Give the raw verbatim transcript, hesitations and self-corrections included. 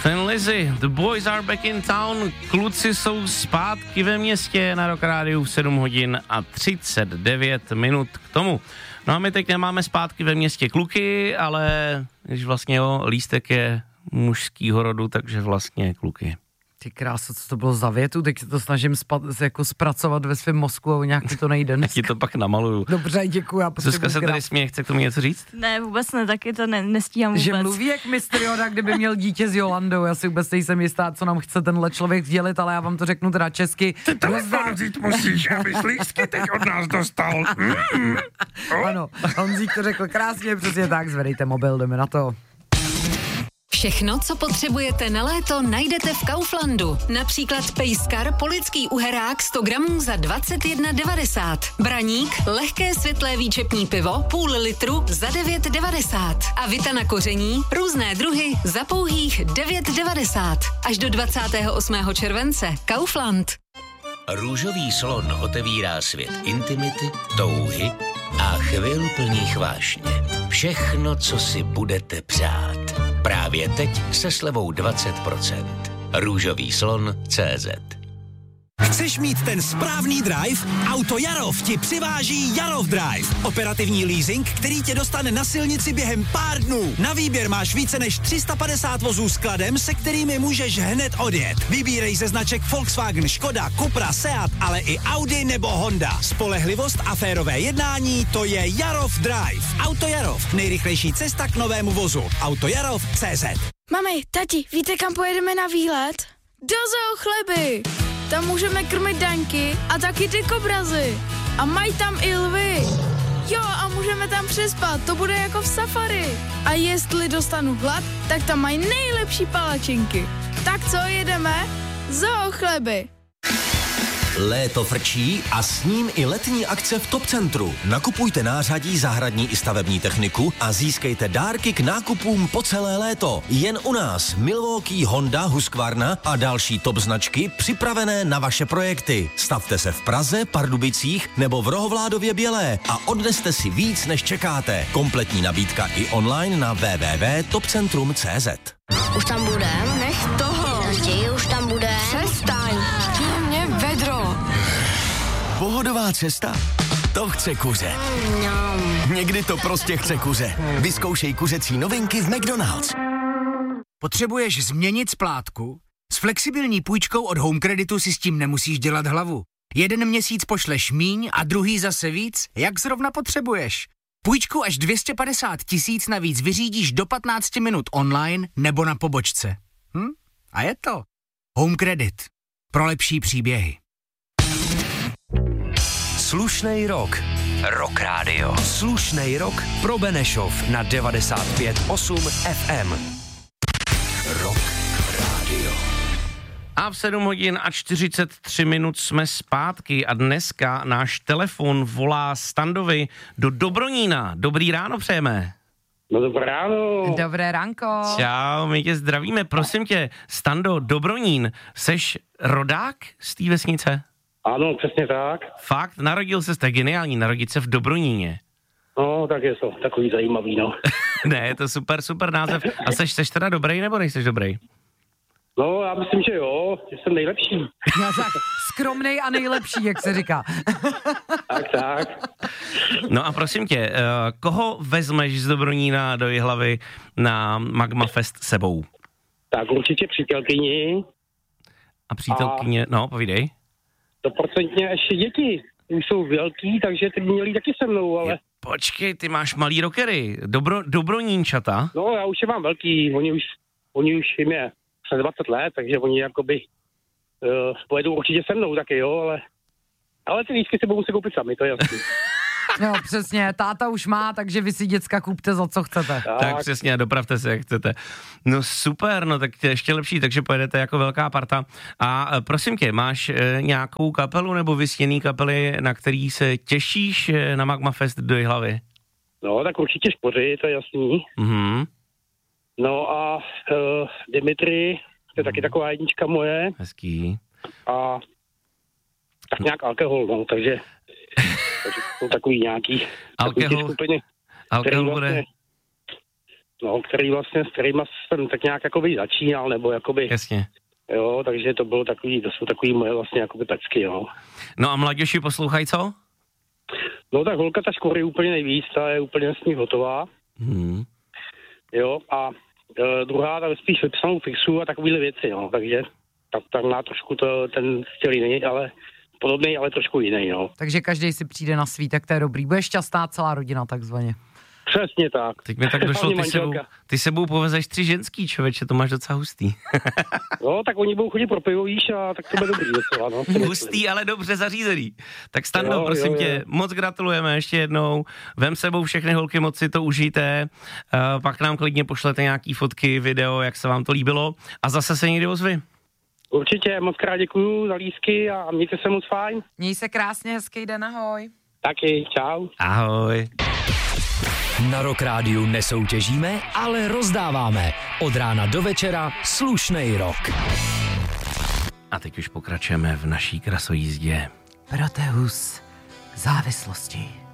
Thin Lizzy, The Boys Are Back in Town, kluci jsou zpátky ve městě na Rock Rádiu v sedm hodin a třicet devět minut k tomu. No a my teď nemáme zpátky ve městě kluky, ale když vlastně jo, lístek je mužskýho rodu, takže vlastně kluky. Ty krása, co to bylo za větu, teď se to snažím spa, jako zpracovat ve svém mozku a nějak mi to nejde dneska. Ti to pak namaluju. Dobře, děkuji. Zuzka se tady směje, chce k tomu něco říct? Ne, vůbec ne, taky to ne, nestíhám vůbec. Že mluví jak mistr Yoda, kdyby měl dítě s Jolandou, já si vůbec nejsem jistá, co nám chce tenhle člověk sdělit, ale já vám to řeknu teda česky. Ty telefon vzít musíš, abys lístky teď od nás dostal. Mm. Oh. Ano, Honzík to řekl krásně, přesně tak, zvedejte mobil, jdeme na to. Všechno, co potřebujete na léto, najdete v Kauflandu. Například pejskar polický uherák sto gramů za dvacet jedna devadesát. Braník, lehké světlé výčepní pivo, půl litru za devět devadesát. A vita na koření, různé druhy za pouhých devět devadesát. Až do dvacátého osmého července. Kaufland. Růžový slon otevírá svět intimity, touhy a chvil plných vášně. Všechno, co si budete přát. Právě teď se slevou dvacet procent. Růžový slon tečka cé zet. Chceš mít ten správný drive? Auto Jarov ti přiváží Jarov Drive. Operativní leasing, který tě dostane na silnici během pár dnů. Na výběr máš více než tři sta padesát vozů s kladem, se kterými můžeš hned odjet. Vybírej ze značek Volkswagen, Škoda, Cupra, Seat, ale i Audi nebo Honda. Spolehlivost a férové jednání, to je Jarov Drive. Auto Jarov, nejrychlejší cesta k novému vozu. Auto Jarov tečka cé zet. Mami, tati, víte, kam pojedeme na výlet? Do Zoo Chleby. Tam můžeme krmit daňky a taky ty kobrazy. A mají tam i lvy. Jo, a můžeme tam přespat, to bude jako v safari. A jestli dostanu hlad, tak tam mají nejlepší palačinky. Tak co, jedeme? Zoo Chleby. Léto frčí a s ním i letní akce v Top Centru. Nakupujte nářadí, zahradní i stavební techniku a získejte dárky k nákupům po celé léto. Jen u nás Milwaukee, Honda, Husqvarna a další top značky připravené na vaše projekty. Stavte se v Praze, Pardubicích nebo v Rohovládově Bělé a odneste si víc, než čekáte. Kompletní nabídka i online na w w w tečka top centrum tečka cé zet. Už tam budem? Nech toho. Raději už tam bude. Přestaň. Mě vedro. Pohodová cesta? To chce kuře. Někdy to prostě chce kuře. Vyzkoušej kuřecí novinky v McDonald's. Potřebuješ změnit splátku? S flexibilní půjčkou od Home Creditu si s tím nemusíš dělat hlavu. Jeden měsíc pošleš míň a druhý zase víc, jak zrovna potřebuješ. Půjčku až dvě stě padesát tisíc navíc vyřídíš do patnáct minut online nebo na pobočce. Hm? A je to. Home Credit. Pro lepší příběhy. Slušnej rok. Rock Radio. Slušnej rok pro Benešov na devadesát pět osm F M. Rock Radio. A v sedm hodin a čtyřicet tři minut jsme zpátky a dneska náš telefon volá Standovi do Dobronína. Dobrý ráno přejeme. No dobré ráno. Dobré ránko. Čau, my tě zdravíme. Prosím tě, Stando, Dobronín, seš rodák z té vesnice? Ano, přesně tak. Fakt? Narodil se, jste geniální, narodit se v Dobroníně. No, tak je to takový zajímavý, no. Ne, je to super, super název. A seš, seš teda dobrý, nebo nejseš dobrý? No, já myslím, že jo, že jsem nejlepší. Skromnej a nejlepší, jak se říká. Tak, tak. No a prosím tě, koho vezmeš z Dobronína do Jihlavy na Magma Fest sebou? Tak určitě přítelkyni. A přítelkyně, a... no, povídej. Stoprocentně ještě děti. Už jsou velký, takže ty by měli taky se mnou, ale... Je, počkej, ty máš malý rockery, Dobro, Dobronínčata. No, já už je mám velký, oni už, oni už jim je přes dvacet let, takže oni jakoby uh, pojedou určitě se mnou taky, jo, ale... Ale ty lístky si budou si koupit sami, to je jasný. No, přesně, táta už má, takže vy si děcka kupte za co chcete. Tak, tak přesně, dopravte se, jak chcete. No super, no tak ještě lepší, takže pojedete jako velká parta. A prosím tě, máš e, nějakou kapelu nebo vysněný kapely, na který se těšíš e, na Magma Fest do Jihlavy? No, tak určitě Špoři, to je jasný. Mhm. No a uh, Dimitri, to je taky taková jednička moje. Hezký. A tak nějak alkohol, no, takže... Takže jsou takový nějaký alkohol, skupiny, alkohol bude, vlastně... no, který vlastně, s kterýma jsem tak nějak jakoby začínal, nebo jakoby... Jasně. Jo, takže to bylo takový, to jsou takový moje vlastně jakoby pecky, jo. No a mladěši poslouchají co? No tak holka ta škory úplně nejvíc, ta je úplně s ní hotová. Hmm. Jo, a e, druhá ta spíš vypsanou fixu a takovýhle věci, no, takže tak, tak má trošku to, ten styl jiný, ale podobný, ale trošku jiný, no. Takže každý si přijde na svý, tak to je dobrý. Bude šťastná celá rodina takzvaně. Přesně tak. Teď mi tak došlo, ty sebou, ty sebou povezeš tři ženský, člověče, to máš docela hustý. No, tak oni budou chodit pro pivo, víš, a tak to bude dobrý docela, no. Hustý, ale dobře zařízený. Tak Stando, jo, prosím jo, tě, jo. moc gratulujeme ještě jednou. Vem sebou všechny holky, moc si to užijte. Uh, pak nám klidně pošlete nějaký fotky, video, jak se vám to líbilo. A zase se někdy ozvi. Určitě, moc krát děkuju za lístky a mějte se moc fajn. Měj se krásně, hezký den, ahoj. Taky, čau. Ahoj. Na Rock Rádiu nesoutěžíme, ale rozdáváme. Od rána do večera slušnej rock. A teď už pokračujeme v naší krasojízdě. Proteus k závislosti.